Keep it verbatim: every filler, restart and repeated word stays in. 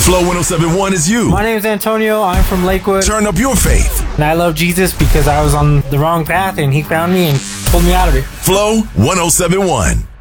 Flow one oh seven point one is you. My name is Antonio. I'm from Lakewood. Turn up your faith. And I love Jesus because I was on the wrong path and he found me and pulled me out of it. Flow one oh seven point one.